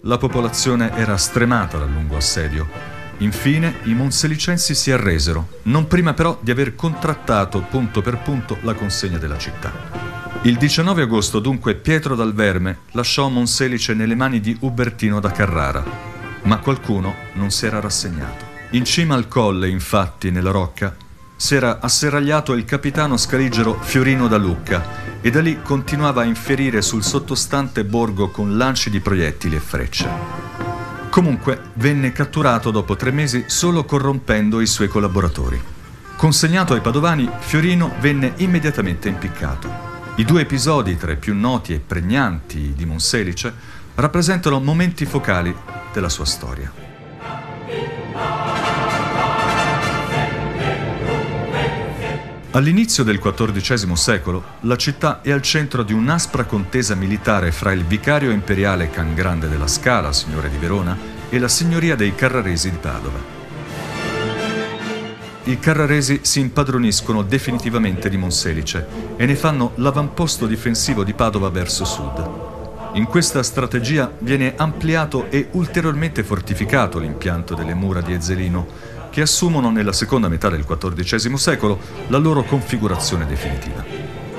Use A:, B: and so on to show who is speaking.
A: la popolazione era stremata dal lungo assedio. Infine i monselicensi si arresero, non prima però di aver contrattato punto per punto la consegna della città. Il 19 agosto dunque Pietro dal Verme lasciò Monselice nelle mani di Ubertino da Carrara, ma qualcuno non si era rassegnato. In cima al colle, infatti, nella rocca, s'era asserragliato il capitano scaligero Fiorino da Lucca e da lì continuava a inferire sul sottostante borgo con lanci di proiettili e frecce. Comunque venne catturato dopo 3 mesi solo corrompendo i suoi collaboratori. Consegnato ai padovani, Fiorino venne immediatamente impiccato. I 2 episodi tra i più noti e pregnanti di Monselice rappresentano momenti focali della sua storia. All'inizio del XIV secolo, la città è al centro di un'aspra contesa militare fra il vicario imperiale Can Grande della Scala, signore di Verona, e la signoria dei Carraresi di Padova. I Carraresi si impadroniscono definitivamente di Monselice e ne fanno l'avamposto difensivo di Padova verso sud. In questa strategia viene ampliato e ulteriormente fortificato l'impianto delle mura di Ezzelino, che assumono nella seconda metà del XIV secolo la loro configurazione definitiva.